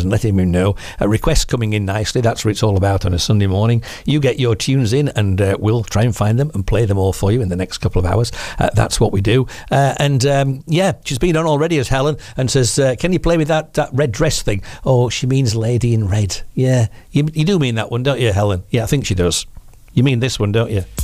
and letting him know. Requests coming in nicely. That's what it's all about on a Sunday morning. You get your tunes in, and we'll try and find them and play them all for you in the next couple of hours. That's what we do. She's been on already as Helen and says, can you play me that red dress thing? Oh, she means Lady in Red. Yeah, you do mean that one, don't you, Helen? Yeah, I think she does. You mean this one, don't you?